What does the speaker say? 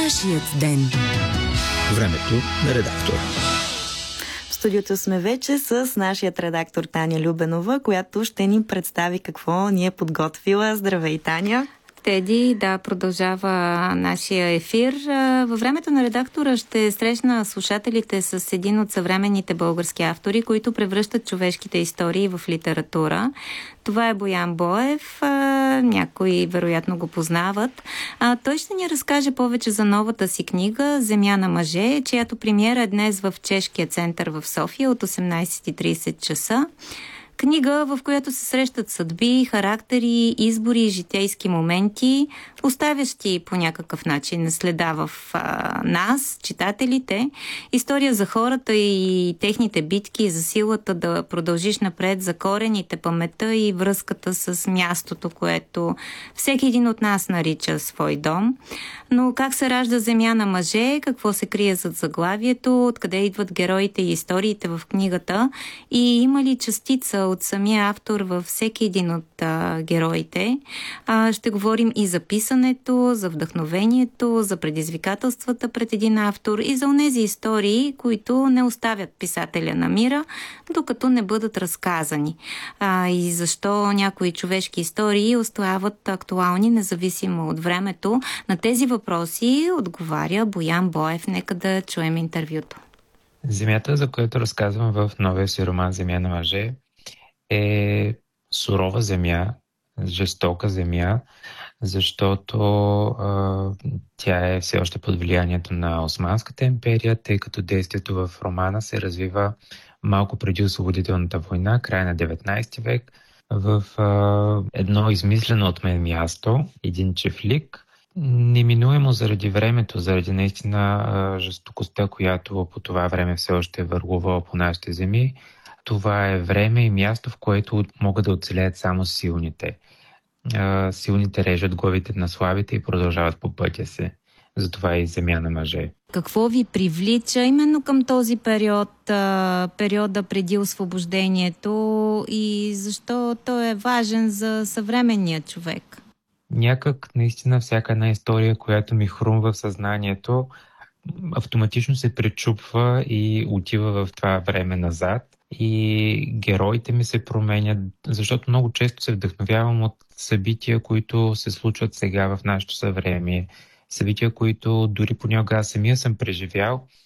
Нашият ден. Времето на редактора. В студиото сме вече с нашият редактор Таня Любенова, която ще ни представи какво ни е подготвила. Здравей, Таня! Теди, да, продължава нашия ефир. Във времето на редактора ще срещна слушателите с един от съвременните български автори, които превръщат човешките истории в литература. Това е Боян Боев. Някои вероятно го познават. Той ще ни разкаже повече за новата си книга «Земя на мъже», чиято премиера е днес в Чешкия център в София от 18:30 часа. Книга, в която се срещат съдби, характери, избори и житейски моменти, оставящи по някакъв начин следа в нас, читателите. История за хората и техните битки, за силата да продължиш напред, за корените, паметта и връзката с мястото, което всеки един от нас нарича свой дом. Но как се ражда земя на мъже, какво се крие зад заглавието, откъде идват героите и историите в книгата и има ли частица от самия автор във всеки един от героите. Ще говорим и за писането, за вдъхновението, за предизвикателствата пред един автор и за онези истории, които не оставят писателя на мира, докато не бъдат разказани. И защо някои човешки истории остават актуални, независимо от времето. На тези въпроси отговаря Боян Боев. Нека да чуем интервюто. Земята, за която разказвам в новия си роман «Земя на мъже», е сурова земя, жестока земя, защото тя е все още под влиянието на Османската империя, тъй като действието в романа се развива малко преди освободителната война, края на 19 век, в едно измислено от мен място, един чифлик, неминуемо заради времето, заради наистина жестокостта, която по това време все още е върлувала по нашите земи. Това е време и място, в което могат да оцелеят само силните. Силните режат главите на слабите и продължават по пътя си. Затова е и земя на мъже. Какво ви привлича именно към този периода преди освобождението и защо той е важен за съвременния човек? Някак наистина всяка една история, която ми хрумва в съзнанието, автоматично се пречупва и отива в това време назад. И героите ми се променят, защото много често се вдъхновявам от събития, които се случват сега в нашето съвремие. Събития, които дори понякога аз самия съм преживял